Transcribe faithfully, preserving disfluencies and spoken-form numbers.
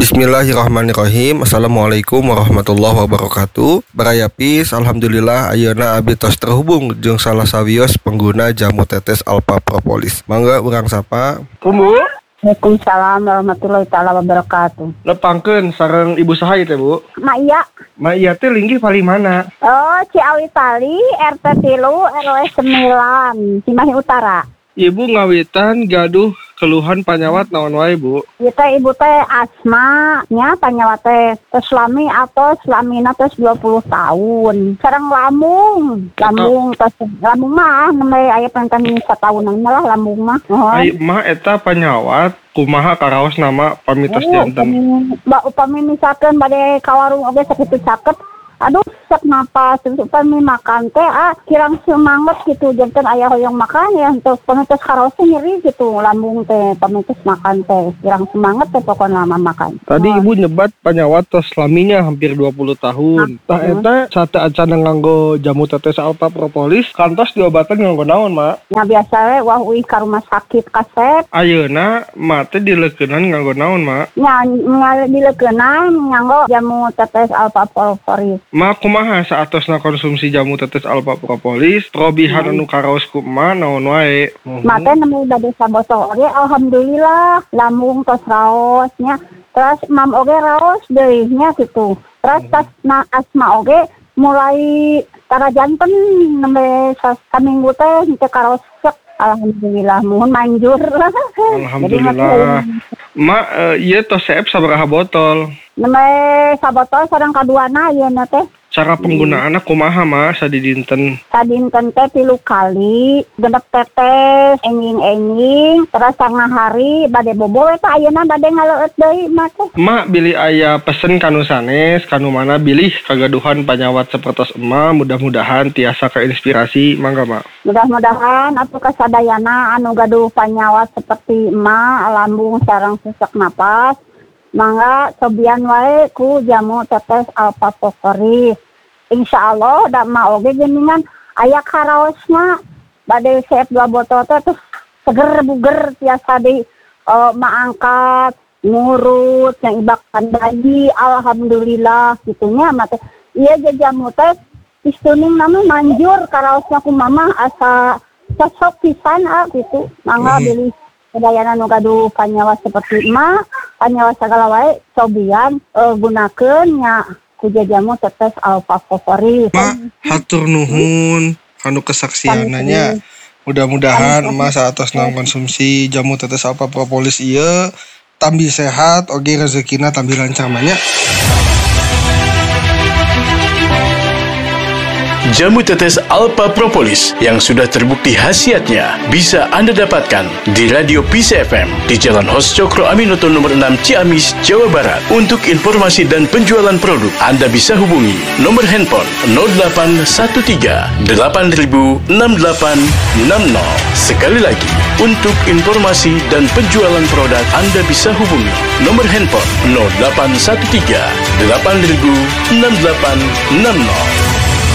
Bismillahirrahmanirrahim. Assalamualaikum warahmatullahi wabarakatuh. Barayapis, alhamdulillah ayeuna abdi tos terhubung jeung salah sawios pengguna jamu tetes Alpha Propolis. Mangga urang sapa. Bu. Waalaikumsalam warahmatullahi taala wabarakatuh. Lepangkeun sareng ibu saha ieu teh, Bu? Ma iya. Ma iya teh linggih paling mana? Oh, Ciawi Tali, R T tilu, R W sembilan, Cimahi Utara. Ibu ngawitan gaduh keluhan panyawat naon wae, Bu? Ieu teh ibu teh asma nya panyawat teh tos lami atau lamina tos dua puluh tahun. Sareng lambung, lambung tos lambung mah nembe aya penting satahunan lah lambung mah. Ai mah eta panyawat kumaha karaos nama pamitos oh, janten. Mbak upami misalkan bade ka warung oge sakitu caket. Aduh, sak napas, upami makan teh ah kirang semangat gitu, jantan aya hoyong makan ya untuk pamitos karosnya nyeri gitu, lambung teh pamitos makan teh kirang semangat teh pokoknya lama makan. Tadi oh. Ibu nyebat panyawat tos laminya hampir dua puluh tahun. Tah eta sate acan nganggo jamu tetes Alpha Propolis kantos diobatan nganggo naon, Mak? Ya biasa we wah uih ka rumah sakit kasep. Ayeuna mak teh dileukeunnan nganggo naon, Mak? Nya nya dileukeunnan nganggo jamu tetes Alpha Propolis. Mak kumaha saatosna konsumsi jamu tetes Alpha Propolis, probihan anu karaos kumaha naon wae? Mak teh nemu bade sabotol oge alhamdulillah lambung tos raos nya. Terus mam oge raos deui nya gitu. Terus tas na asma oge mulai tara janten nembe saminggu teh teu karaos sek. Alhamdulillah mohon manjur. Alhamdulillah. Mak uh, ieu tos seep sabaraha botol? Nembe sabotol sareng kaduana ieu na teh. Cara penggunaanna kumaha, Mak, sadidinten? Sadinten teh tilu kali, genep tetes, enjing-enjing, terus tengah hari bade bobo eta ayeuna bade ngaleueut deui mah teh. Mak bilih aya pesen kanu sanes, kanu mana bilih kagaduhan panyawat sapertos emma, mudah-mudahan tiasa keinspirasi, mangga, Mak. Mudah-mudahan atuh kasadayana anu gaduh panyawat seperti emma, lambung sareng sesak napas. Mangga cobian wae ku jamu tetes Alpha Propolis. Insyaallah da mah oge geuningan aya karaosna bade seep dua botol teh terus seger buger tiasa di uh, maangkat ngurut yang ibakan bayi alhamdulillah gitunya mah teh. Ieu jamu teh istuning nama manjur karaosna ku mama asa cocok pisan ah gitu. Mangga bilih sadayana nu gaduh panyawa seperti emma, panyawa sagala wae cobian uh, gunakeun nya ku jamu tetes Alpha Propolis. Ma, hatur nuhun kanu kesaksiananya. Mudah-mudahan emas saatos naon konsumsi jamu tetes Alpha Propolis ieu tambi sehat oge rezekina tambi lancar nya. Jamu tetes Alpha Propolis yang sudah terbukti khasiatnya bisa Anda dapatkan di Radio Peace F M di Jalan Hos Cokro Aminoto nomor enam Ciamis, Jawa Barat. Untuk informasi dan penjualan produk, Anda bisa hubungi nomor handphone nol delapan satu tiga delapan nol enam delapan enam nol. Sekali lagi, untuk informasi dan penjualan produk, Anda bisa hubungi nomor handphone nol delapan satu tiga delapan nol enam delapan enam nol.